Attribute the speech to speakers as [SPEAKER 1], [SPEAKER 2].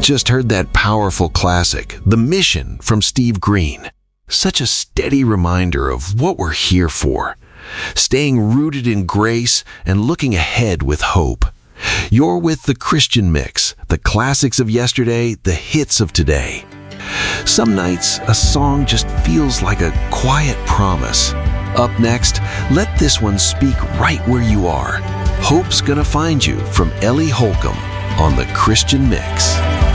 [SPEAKER 1] Just heard that powerful classic, The Mission from Steve Green. Such a steady reminder of what we're here for. Staying rooted in grace and looking ahead with hope. You're with The Christian Mix, the classics of yesterday, the hits of today. Some nights, a song just feels like a quiet promise. Up next, let this one speak right where you are. Hope's Gonna Find You from Ellie Holcomb on The Christian Mix.